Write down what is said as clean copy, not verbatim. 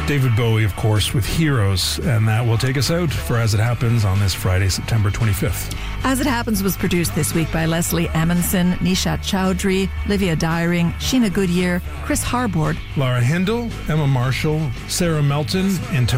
David Bowie, of course, with Heroes, and that will take us out for As It Happens on this Friday, September 25th. As It Happens was produced this week by Leslie Emonson, Nishat Chowdhury, Livia Dyring, Sheena Goodyear, Chris Harbord, Laura Hindle, Emma Marshall, Sarah Melton, and